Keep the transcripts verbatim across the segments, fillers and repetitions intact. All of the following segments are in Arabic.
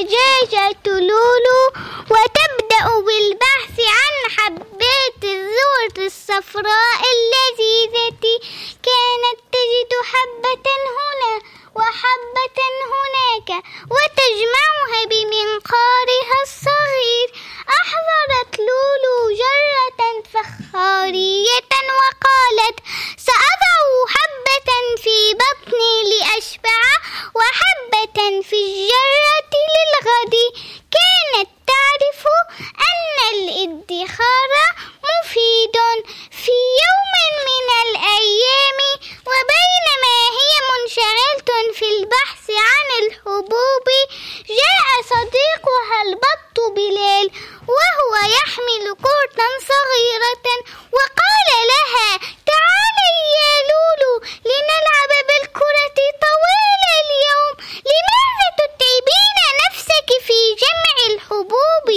دجاجة لولو وتبدأ بالبحث عن حبات الذرة الصفراء اللذيذة. كانت تجد حبة هنا وحبة هناك وتجمعها بمنقارها الصغير. أحضرت لولو جرة فخارية وقالت: سأضع حبة في بطني لأشبع وحبة في الجرة للغد. كانت تعرف أن الادخار مفيد. في يوم من الأيام وبينما هي منشغلة في البحث عن الحبوب جاء صديقها البط بلال وهو يحمل كرة صغيرة وقال لها: تعالي يا لولو لنلعب بالكرة طوال اليوم. لماذا تتعبين نفسك في جمع الحبوب؟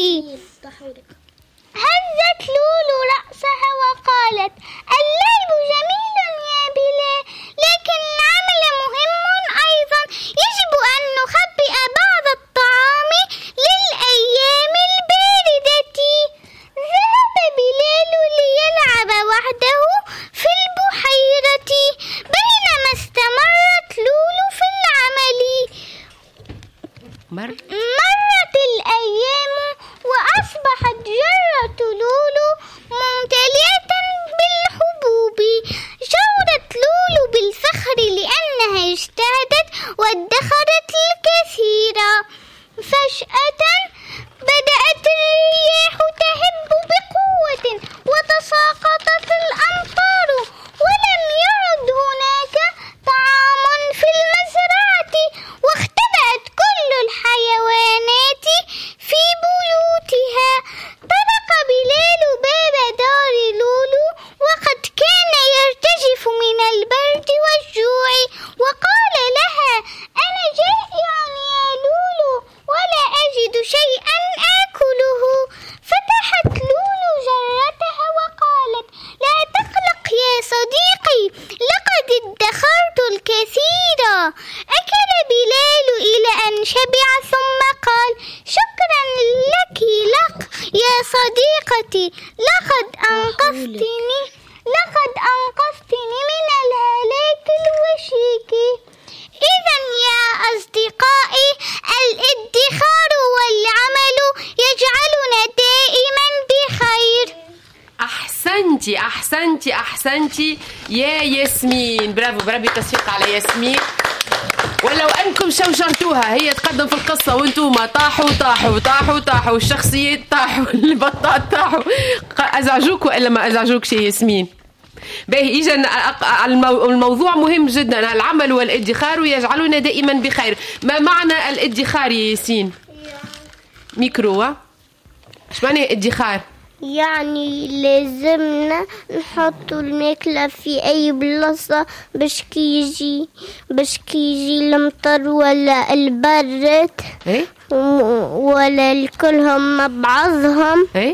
هزت لولو رأسها وقالت: اللعب جميل يا بلال، لكن العمل مهم أيضا. يجب أن نخبئ بعض الطعام للأيام الباردة. ذهب بلال ليلعب وحده في البحيرة بينما استمرت لولو في العمل. مر. مرت الأيام وأصبحت جرة لولو ممتلئة بالحبوب. شعرت لولو بالفخر لأنها اجتهدت وادخرت الكثير. فجأة بدأت الرياح تهب بقوة وتساقطت الأمطار ولم يعد هناك طعام في المزرعة واختبأت كل الحيوانات في بيوتها. طرق بلال باب دار لولو وقد كان يرتجف من البرد والجوع وقال لها: أنا جائع يا لولو ولا أجد شيئا آكله. فتحت لولو جرتها وقالت: لا تقلق يا صديقي، لقد ادخرت الكثير. أكل بلال إلى أن شبع ثم قال: شكرا لك لك يا صديقتي، لقد أنقذتني لقد أنقذتني من الهلاك الوشيك. إذا يا أصدقائي، الادخار والعمل يجعلنا دائما بخير. أحسنتي أحسنتي أحسنتي يا ياسمين، برافو برافو، تصفيق على ياسمين. ولو أنكم شوشرتوها، هي تقدم في القصة وانتم طاحوا طاحوا طاحوا طاحوا الشخصيات طاحوا البطات طاحوا. أزعجوك وإلا ما أزعجوكش يا ياسمين؟ باهي، إجا الموضوع مهم جدا، العمل والادخار يجعلنا دائما بخير. ما معنى الادخار يا ياسين؟ ميكرو. ايش معنى ادخار؟ يعني لازمنا نحط الماكلة في أي بلاصة باش كيجي باش كيجي المطر ولا البرد إيه؟ ولا الكلهم مع بعضهم إيه؟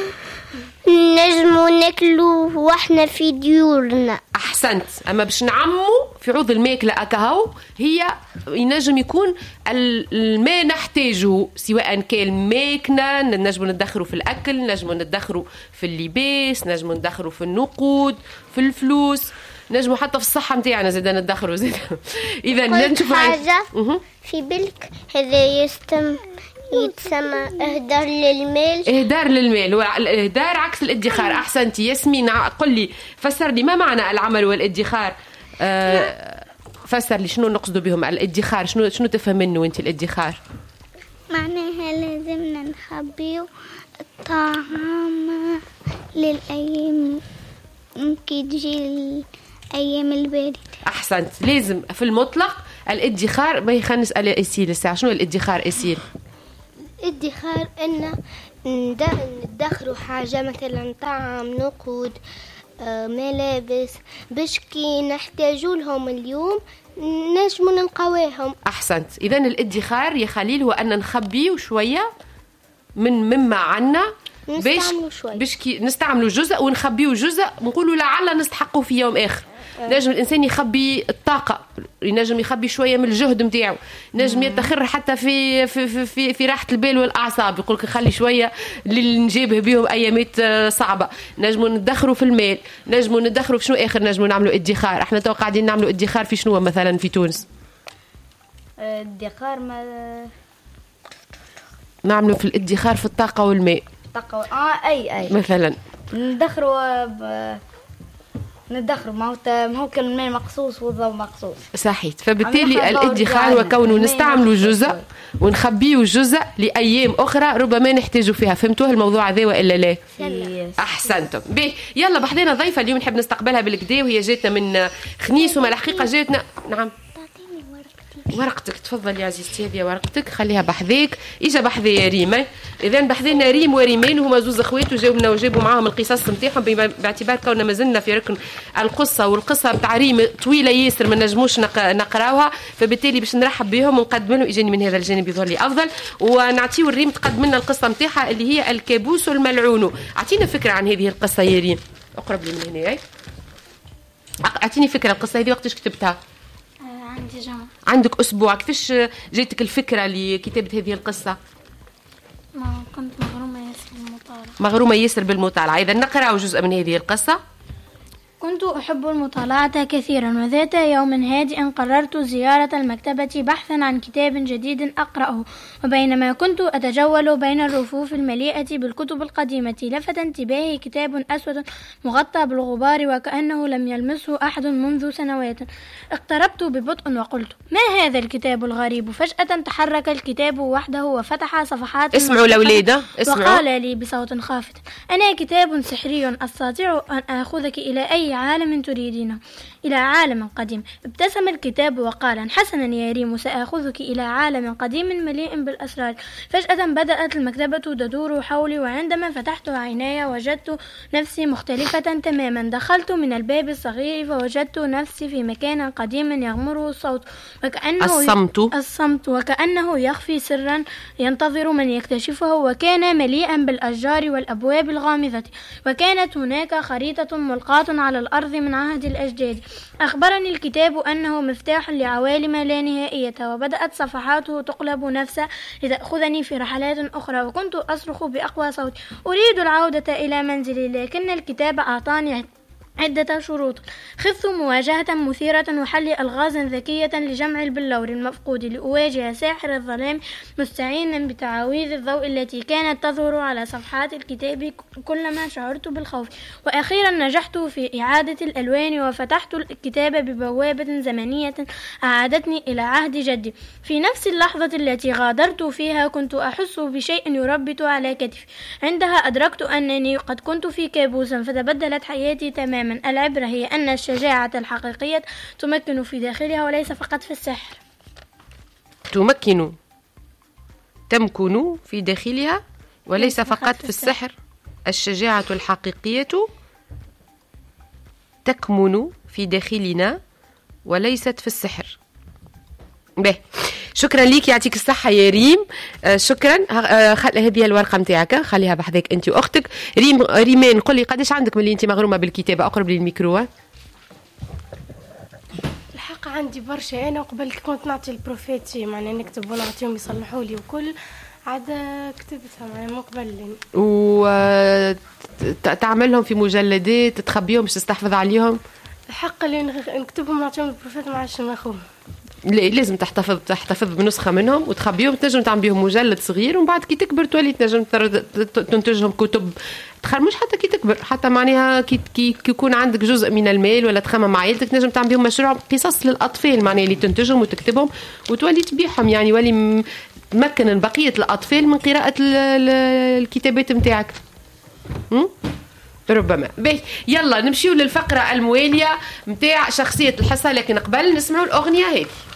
نجمو ناكلو واحنا في ديورنا. أحسنت. أما باش نعمو في عوض الماكلة أكهو، هي ينجم يكون الماء نحتاجه، سواء كان ماكنة نجمو ندخروا في الأكل، نجمو ندخروا في اللباس، نجمو ندخروا في النقود، في الفلوس، نجمو حتى في الصحة متاعنا زيدا ندخروا زيدا. إذا نشوف حاجة في بالك، هذا يستم يتسمى إهدار للمال. إهدار للمال، والإهدار عكس الادخار. أحسنتي ياسمين. قل لي، فسر لي ما معنى العمل والادخار. أه فسر لي شنو نقصد بهم الادخار، شنو شنو تفهم منه أنت الادخار؟ معناها لازمنا نخبيو الطعام للأيام ممكن تجي الأيام الباردة. أحسنت. لازم في المطلق الادخار. باهي خلينا نسأل إسيل الساعة، شنو الادخار إسيل؟ الادخار إن ندخروا حاجة مثلا طعام، نقود، ملابس، باش كي نحتاجوا لهم اليوم نجمو نلقاوهم. أحسنت. إذن الادخار يا خليل هو أن نخبيه شوية من مما عنا باش باش كي نستعملوا جزء ونخبيه جزء، نقولوا لعل نستحقه في يوم آخر. نجم الانسان يخبي الطاقه، ينجم يخبي شويه من الجهد نتاعو، نجم يتخر حتى في في في في, في راحه البال والاعصاب، يقول لك خلي شويه اللي نجيبه بهم ايامات صعبه. نجموا ندخروا في المال، نجموا ندخروا في شنو اخر، نجموا نعملوا ادخار. احنا تو قاعدين نعملوا ادخار في شنو مثلا في تونس؟ ادخار ما نعملوا في الادخار في الطاقه والماء. طاقه اه اي اي مثلا ندخروا ب... ندخروا ما هو ما هو كان الماء مقصوص والضوء مقصوص. صحيح. فبالتالي الادخار وكونه نستعملوا جزء ونخبيه جزء لايام اخرى ربما نحتاجوا فيها. فهمتوه الموضوع هذا والا لا؟ احسنتم. به يلا بحضينا ضيفه اليوم نحب نستقبلها بالكدا، وهي جاتنا من خنيس وما الحقيقه جاتنا. نعم ورقتك تفضل يا عزيزتي، هذه ورقتك خليها بحذيك. اجا بحذي ريم، اذا بحذي لنا ريم وريمين وهما زوز اخوات وجاوبنا وجابوا معاهم القصص نتاعهم، باعتبار كوننا مازلنا في ركن القصه، والقصه بتاع ريم طويله ياسر ما نجموش نقراوها، فبالتالي باش نرحب بهم ونقدم لهم. اجاني من هذا الجانب يظهر لي افضل، ونعطيو الريم تقدم لنا القصه نتاعها اللي هي الكابوس الملعون. اعطينا فكره عن هذه القصه يا ريم، اقرب لي من هنا. اعطيني فكره القصه هذه وقتاش كتبتها؟ عندي جمع. عندك أسبوع. كيفاش جاتك الفكرة لكتابة هذه القصة؟ ما كنت مغرومة ياسر بالمطالعة. مغرومة ياسر بالمطالعة. إذا نقرأ جزء من هذه القصة. كنت أحب المطالعة كثيرا، وذات يوم هادئ قررت زيارة المكتبة بحثا عن كتاب جديد أقرأه، وبينما كنت أتجول بين الرفوف المليئة بالكتب القديمة لفت انتباهي كتاب أسود مغطى بالغبار وكأنه لم يلمسه أحد منذ سنوات. اقتربت ببطء وقلت: ما هذا الكتاب الغريب؟ فجأة تحرك الكتاب وحده وفتح صفحات. اسمعوا الأولاد، اسمعوا. وقال لي بصوت خافت: أنا كتاب سحري أستطيع أن آخذك إلى أي عالم تريدينه، إلى عالم قديم. ابتسم الكتاب وقال: حسنا يا ريم، سآخذك إلى عالم قديم مليء بالأسرار. فجأة بدأت المكتبة تدور حولي، وعندما فتحت عيناي وجدت نفسي مختلفة تماما. دخلت من الباب الصغير فوجدت نفسي في مكان قديم يغمره الصوت وكأنه الصمت الصمت وكأنه يخفي سرا ينتظر من يكتشفه، وكان مليئا بالأشجار والأبواب الغامضة، وكانت هناك خريطة ملقاة على الأرض من عهد الأجداد. أخبرني الكتاب أنه مفتاح لعوالم لا نهائية، وبدأت صفحاته تقلب نفسها لتأخذني في رحلات أخرى، وكنت أصرخ بأقوى صوت: أريد العودة إلى منزلي. لكن الكتاب أعطاني عدة شروط: خذت مواجهة مثيرة وحل ألغاز ذكية لجمع البلور المفقود، لأواجه ساحر الظلام مستعينا بتعاويذ الضوء التي كانت تظهر على صفحات الكتاب كلما شعرت بالخوف، وأخيرا نجحت في إعادة الألوان وفتحت الكتاب ببوابة زمنية أعادتني إلى عهد جدي. في نفس اللحظة التي غادرت فيها كنت أحس بشيء يربط على كتفي، عندها أدركت أنني قد كنت في كابوس، فتبدلت حياتي تماما. العبرة هي أن الشجاعة الحقيقية تمكن في داخلها وليس فقط في السحر. تمكن تمكن في داخلها وليس فقط في السحر. الشجاعة الحقيقية تكمن في داخلنا وليست في السحر. به شكرا ليك، يعطيك الصحة يا ريم. آه شكرا. آه هذه الورقة متاعك خليها بحذاك أنت وأختك. ريم ريمان قل لي قديش عندك من اللي أنت مغرومة بالكتابة؟ أقرب لي الميكرو. الحق عندي برشا. أنا قبل كنت نعطي البروفيتي معناها نكتب ونعطيهم يصلحوا لي وكل عاد كتبتها معناها من قبل. وتعملهم في مجلدات تخبيهم باش تستحفظ عليهم؟ الحق اللي نكتبهم ونعطيهم البروفيت ما عادش ناخذهم. لازم تحتفظ تحتفظ بنسخه منهم وتخبيهم، تنجم تعمل بهم مجلد صغير، ومن بعد كي تكبر تولي تنجم تنتجهم كتب. تخيل مش حتى كي تكبر، حتى معناها كي كي يكون عندك جزء من المال ولا تخمم مع عائلتك تنجم تعمل بهم مشروع قصص للاطفال معناها اللي تنتجهم وتكتبهم وتولي تبيعهم، يعني يولي تمكن بقيه الاطفال من قراءه الكتابات نتاعك. ربما. باهي يلا نمشيو للفقره المواليه نتاع شخصيه الحصه، لكن قبل نسمعوا الاغنيه هذه.